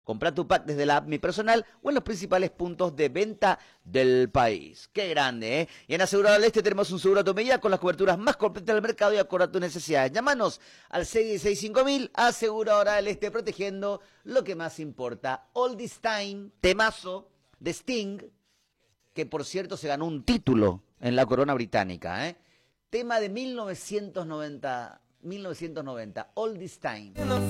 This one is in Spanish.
Comprá tu pack desde la app Mi Personal o en los principales puntos de venta del país. ¡Qué grande, eh! Y en Aseguradora del Este tenemos un seguro a tu medida con las coberturas más completas del mercado y acorde a tus necesidades. Llámanos al 665.000, Aseguradora del Este, protegiendo lo que más importa. All This Time, temazo de Sting, que por cierto se ganó un título en la corona británica, ¿eh? Tema de 1990, All This Time.